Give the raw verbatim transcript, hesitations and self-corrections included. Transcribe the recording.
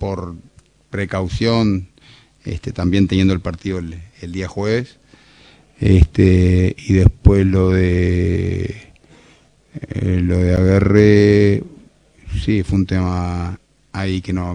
por precaución, este, también teniendo el partido el, el día jueves. Este, y después lo de eh, lo de Aguerre, sí, fue un tema ahí que no